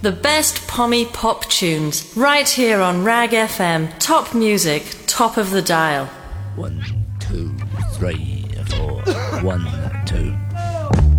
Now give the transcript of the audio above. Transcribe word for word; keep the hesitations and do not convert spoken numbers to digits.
The best pommy pop tunes, right here on Rag F M. Top music, top of the dial. One, two, three, four. One, two.